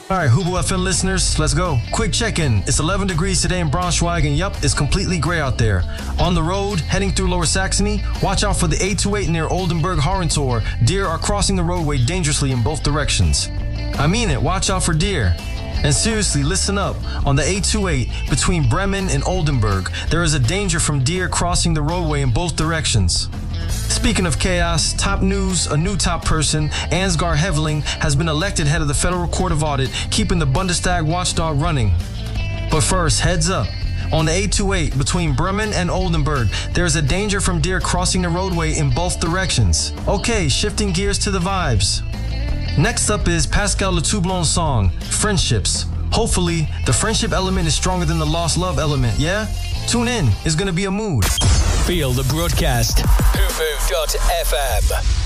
All right, Hubo FM listeners, let's go. Quick check-in. It's 11 degrees today in Braunschweig, and yup, it's completely gray out there. On the road, heading through Lower Saxony, watch out for the 828 near Oldenburg-Harrentor. Deer are crossing the roadway dangerously in both directions. I mean it, watch out for deer. And seriously, listen up. On the 828 between Bremen and Oldenburg, there is a danger from deer crossing the roadway in both directions. Speaking of chaos, top news, a new top person, Ansgar Heveling, has been elected head of the Federal Court of Audit, keeping the Bundestag watchdog running. But first, heads up. On the 828 between Bremen and Oldenburg, there is a danger from deer crossing the roadway in both directions. Okay, shifting gears to the vibes. Next up is Pascal Le Toublon's song, Friendships. Hopefully, the friendship element is stronger than the lost love element, yeah? Tune in, it's gonna be a mood. Feel the broadcast. Hufu.fm.